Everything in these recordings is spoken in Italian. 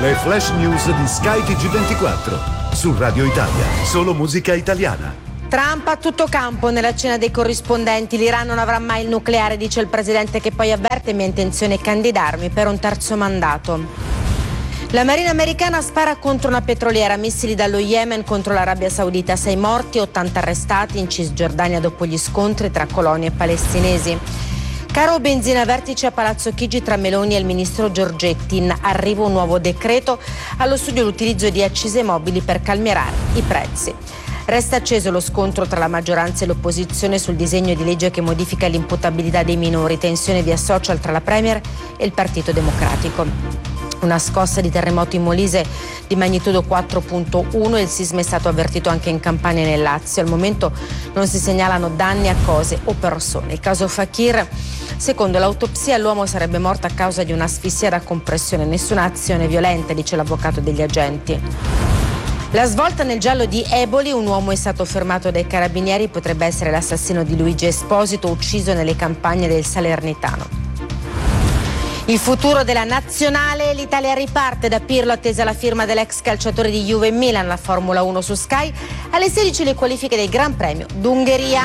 Le flash news di Sky TG24 su Radio Italia, solo musica italiana. Trump a tutto campo nella cena dei corrispondenti. L'Iran non avrà mai il nucleare, dice il presidente, che poi avverte: mia intenzione è candidarmi per un terzo mandato. La Marina americana spara contro una petroliera, missili dallo Yemen contro l'Arabia Saudita, 6 morti, 80 arrestati in Cisgiordania dopo gli scontri tra colonie palestinesi. Caro benzina, vertice a Palazzo Chigi tra Meloni e il ministro Giorgetti. In arrivo un nuovo decreto, allo studio l'utilizzo di accise mobili per calmierare i prezzi. Resta acceso lo scontro tra la maggioranza e l'opposizione sul disegno di legge che modifica l'imputabilità dei minori, tensione via social tra la Premier e il Partito Democratico. Una scossa di terremoto in Molise di magnitudo 4.1, il sisma è stato avvertito anche in Campania e nel Lazio. Al momento non si segnalano danni a cose o persone. Il caso Fakir: secondo l'autopsia l'uomo sarebbe morto a causa di un'asfissia da compressione, nessuna azione violenta, dice l'avvocato degli agenti. La svolta nel giallo di Eboli: un uomo è stato fermato dai carabinieri, potrebbe essere l'assassino di Luigi Esposito, ucciso nelle campagne del Salernitano. Il futuro della nazionale, l'Italia riparte da Pirlo, attesa la firma dell'ex calciatore di Juve e Milan. La Formula 1 su Sky, alle 16 le qualifiche del Gran Premio d'Ungheria.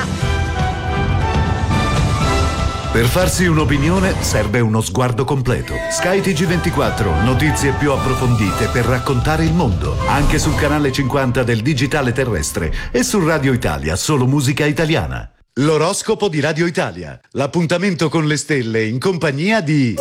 Per farsi un'opinione serve uno sguardo completo. Sky TG24, notizie più approfondite per raccontare il mondo, anche sul canale 50 del digitale terrestre e su Radio Italia, solo musica italiana. L'oroscopo di Radio Italia, l'appuntamento con le stelle in compagnia di...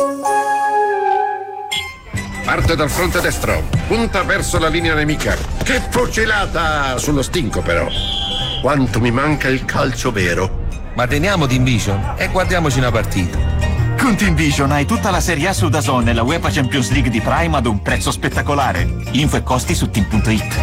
Parte dal fronte destro, punta verso la linea nemica. Che fucilata sullo stinco però. Quanto mi manca il calcio vero. Ma teniamo Team Vision e guardiamoci una partita. Con Team Vision hai tutta la Serie A su DAZN e la UEFA Champions League di Prime ad un prezzo spettacolare. Info e costi su team.it.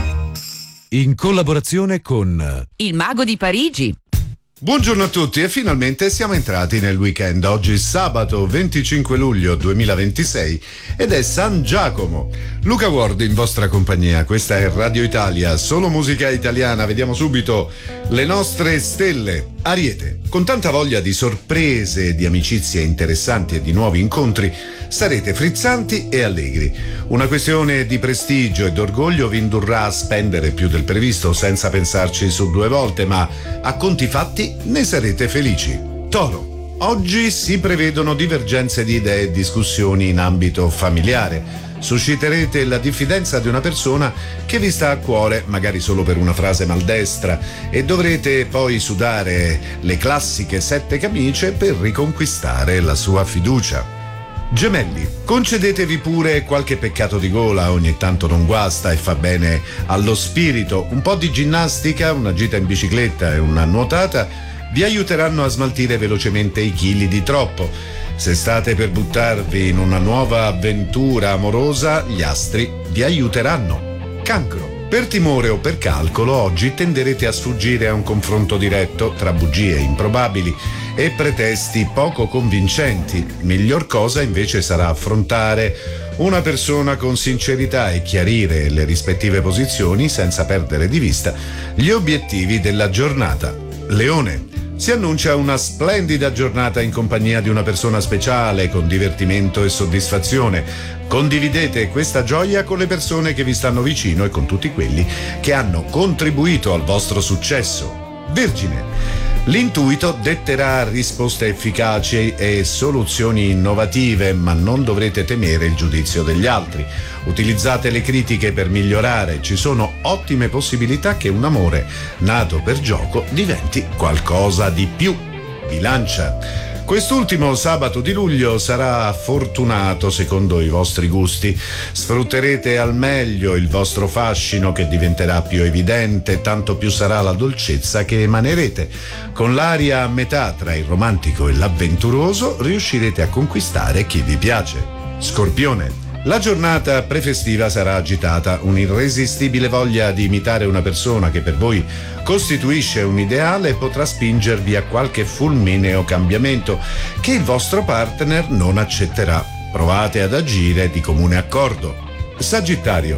In collaborazione con... Il Mago di Parigi. Buongiorno a tutti e finalmente siamo entrati nel weekend. Oggi sabato 25 luglio 2026 ed è San Giacomo. Luca Ward in vostra compagnia, questa è Radio Italia, solo musica italiana. Vediamo subito le nostre stelle. Ariete, con tanta voglia di sorprese, di amicizie interessanti e di nuovi incontri, sarete frizzanti e allegri. Una questione di prestigio e d'orgoglio vi indurrà a spendere più del previsto senza pensarci su due volte, ma a conti fatti ne sarete felici. Toro, oggi si prevedono divergenze di idee e discussioni in ambito familiare. Susciterete la diffidenza di una persona che vi sta a cuore, magari solo per una frase maldestra, e dovrete poi sudare le classiche 7 camicie per riconquistare la sua fiducia. Gemelli, concedetevi pure qualche peccato di gola, ogni tanto non guasta e fa bene allo spirito. Un po' di ginnastica, una gita in bicicletta e una nuotata vi aiuteranno a smaltire velocemente i chili di troppo. Se state per buttarvi in una nuova avventura amorosa, gli astri vi aiuteranno. Cancro, per timore o per calcolo, oggi tenderete a sfuggire a un confronto diretto tra bugie improbabili e pretesti poco convincenti. Miglior cosa invece sarà affrontare una persona con sincerità e chiarire le rispettive posizioni senza perdere di vista gli obiettivi della giornata. Leone, si annuncia una splendida giornata in compagnia di una persona speciale, con divertimento e soddisfazione. Condividete questa gioia con le persone che vi stanno vicino e con tutti quelli che hanno contribuito al vostro successo. Vergine, l'intuito detterà risposte efficaci e soluzioni innovative, ma non dovrete temere il giudizio degli altri. Utilizzate le critiche per migliorare, ci sono ottime possibilità che un amore nato per gioco diventi qualcosa di più. Bilancia, quest'ultimo sabato di luglio sarà fortunato secondo i vostri gusti. Sfrutterete al meglio il vostro fascino, che diventerà più evidente, tanto più sarà la dolcezza che emanerete. Con l'aria a metà tra il romantico e l'avventuroso riuscirete a conquistare chi vi piace. Scorpione, la giornata prefestiva sarà agitata, un'irresistibile voglia di imitare una persona che per voi costituisce un ideale potrà spingervi a qualche fulmineo cambiamento che il vostro partner non accetterà. Provate ad agire di comune accordo. Sagittario,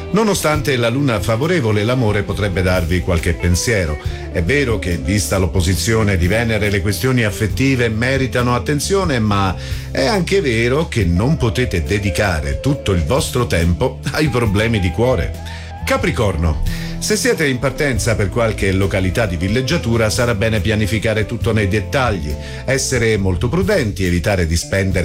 Nonostante la luna favorevole, l'amore potrebbe darvi qualche pensiero. È vero che, vista l'opposizione di Venere, le questioni affettive meritano attenzione, ma è anche vero che non potete dedicare tutto il vostro tempo ai problemi di cuore. Capricorno. Se siete in partenza per qualche località di villeggiatura, sarà bene pianificare tutto nei dettagli, essere molto prudenti, evitare di spendere